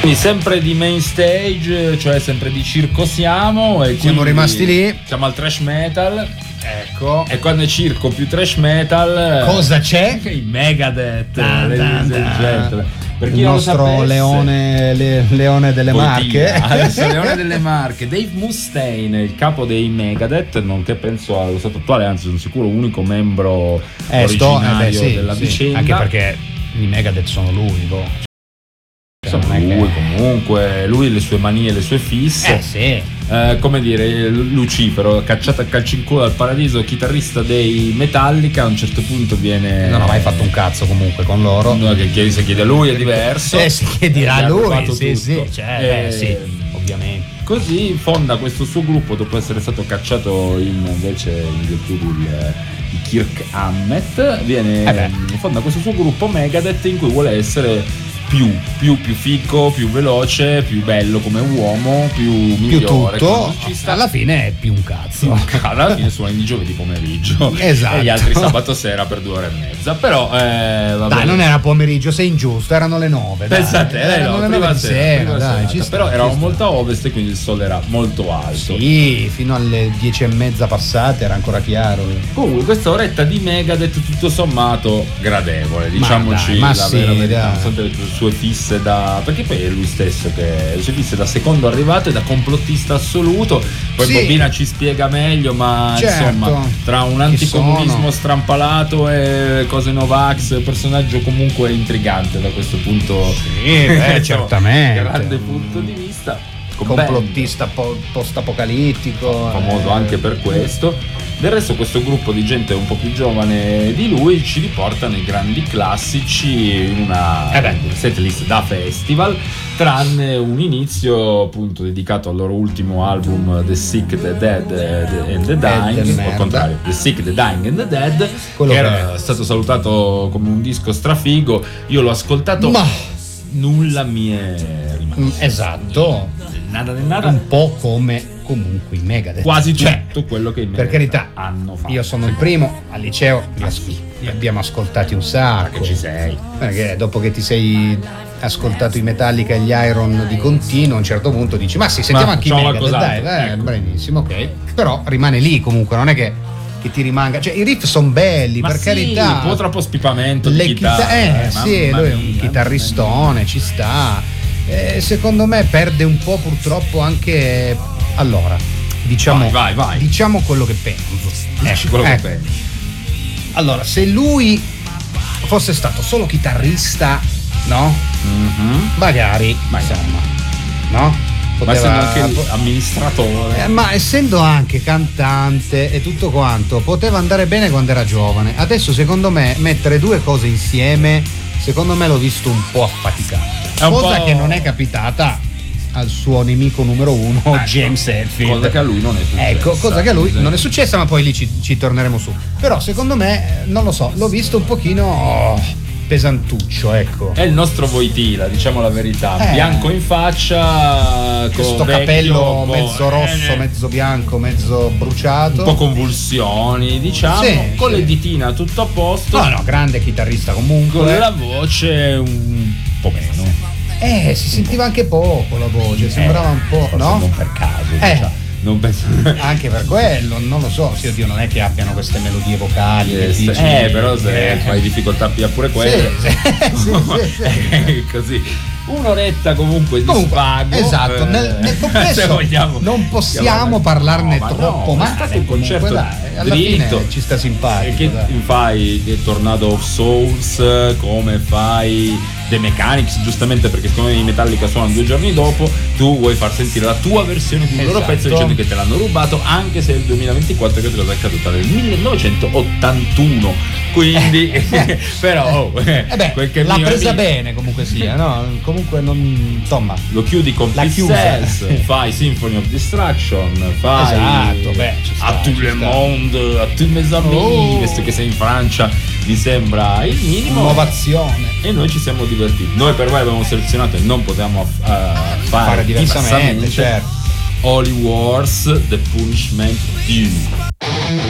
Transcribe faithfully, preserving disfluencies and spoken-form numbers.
Quindi sempre di main stage, cioè sempre di circo siamo. E siamo rimasti lì. Siamo al thrash metal. Ecco. E quando è circo più thrash metal, cosa c'è? I Megadeth. Da, da, da. Per il nostro leone, le, leone delle Marche. Adesso leone delle Marche, Dave Mustaine, il capo dei Megadeth, nonché penso allo stato attuale, anzi sono sicuro unico membro eh, originario sto, eh beh, sì, della sì. vicenda. Anche perché i Megadeth sono lui, boh. Cioè, lui che... comunque, lui le sue manie, le sue fisse. Eh sì. Eh, come dire, Lucifero, cacciato a calci in culo dal paradiso, chitarrista dei Metallica, a un certo punto viene. Non ha mai fatto un cazzo comunque con loro. No, che chiede, se chiede a lui è diverso. Eh, si chiederà a lui, sì, tutto. sì, cioè, eh, beh, sì, ovviamente. Così fonda questo suo gruppo dopo essere stato cacciato in, invece in virtù del Kirk Hammett, viene eh fonda questo suo gruppo Megadeth in cui vuole essere più, più, più fico, più veloce, più bello come uomo, più migliore. Più tutto, ci sta. Alla fine è più un cazzo. Alla fine suona di giovedì pomeriggio. Esatto. E gli altri sabato sera per due ore e mezza. Però, eh, vabbè. Dai, non era pomeriggio, sei ingiusto, erano le nove. Pensate, dai. erano le nove di sera, dai, ci sta, però ci eravamo sta. molto a ovest e quindi il sole era molto alto. Sì, fino alle dieci e mezza passate era ancora chiaro. Comunque questa oretta di Megadeth tutto sommato gradevole, diciamoci ma dai, ma la sì, vera verità, dai. nonostante le sue fisse da, perché poi è lui stesso che le sue fisse da secondo arrivato e da complottista assoluto. Poi sì. Bobina ci spiega meglio, ma certo. insomma tra un anticomunismo strampalato e cose Novax, personaggio comunque intrigante da questo punto. Sì, beh, certamente. Grande punto di vista. Complottista po- post-apocalittico. Famoso eh. anche per questo. Del resto questo gruppo di gente un po' più giovane di lui ci riporta nei grandi classici in una eh setlist da festival, tranne un inizio appunto dedicato al loro ultimo album The Sick, The Dead and The Dying, o al contrario The Sick, The Dying and The Dead, quello che era stato salutato come un disco strafigo. Io l'ho ascoltato, ma nulla mi è rimasto. Esatto, nada di nada, un po' come comunque i Megadeth, quasi cioè, tutto quello che i per carità hanno fatto. Io sono il primo al liceo, li abbiamo ascoltati un sacco. Che ci sei? Perché dopo che ti sei ascoltato i Metallica e gli Iron di continuo, a un certo punto dici ma sì, sentiamo ma anche i Megadeth, dai, dai, ecco. Benissimo, ok. Però rimane lì comunque, non è che che ti rimanga, cioè i riff sono belli, ma per sì, carità, un po' troppo spipamento le di chitarra, chita- eh, eh, sì, lui è un chitarristone, ci sta. Eh, secondo me perde un po' purtroppo anche, allora diciamo, vai, vai, vai. diciamo quello che penso. Ecco, quello ecco. che penso. Allora, se lui fosse stato solo chitarrista, no? Mm-hmm. Magari, Ma insomma, no? Poteva, ma essendo anche amministratore, eh, ma essendo anche cantante e tutto quanto, poteva andare bene quando era giovane. Adesso, secondo me, mettere due cose insieme, secondo me l'ho visto un po' affaticato. Cosa po'... che non è capitata al suo nemico numero uno, ecco, James Hetfield. Cosa che a lui non è successa. Ecco, cosa che a lui non è successa, ma poi lì ci, ci torneremo su. Però secondo me, non lo so, l'ho visto un pochino oh, pesantuccio, ecco. È il nostro Voitila, diciamo la verità. Eh. Bianco in faccia, questo vecchio, capello mezzo rosso, mezzo bianco, mezzo bruciato. Un po' convulsioni, diciamo, sì, con sì. le ditina tutto a posto. No, no, grande chitarrista comunque. Con la voce un po' meno. Eh, si sentiva anche poco la voce, sembrava eh, un po', no? Non per caso, eh. diciamo. Non penso... Anche per quello, non lo so, sì, oddio, non è che abbiano queste melodie vocali. Eh, dici, eh però se eh. fai difficoltà via pure quelle. Sì, sì, sì, sì. Così. Un'oretta comunque di comunque, spago. Esatto, nel, nel complesso vogliamo, non possiamo parlarne no, ma troppo, no, ma è stato un concerto comunque, dai, alla dritto, fine ci sta simpatico. che dai. fai Tornado of Souls, come fai The Mechanics, giustamente perché siccome i Metallica suonano due giorni dopo, tu vuoi far sentire la tua versione di un esatto. loro pezzo dicendo che te l'hanno rubato, anche se è il duemilaventiquattro, che cosa è accaduta nel millenovecentottantuno, quindi però oh, eh beh, quel che l'ha mio presa amico, bene comunque sia, no? Comunque non, insomma, lo chiudi con la Pixels, fai Symphony of Destruction, fai esatto, beh, ci sta, a tout ci le sta. monde, a tous mes amis, oh. visto che sei in Francia mi sembra il minimo. Innovazione. E noi ci siamo divertiti. Noi per voi abbiamo selezionato e non potevamo uh, fare, fare diversamente, certo. Holy Wars, The Punishment Due.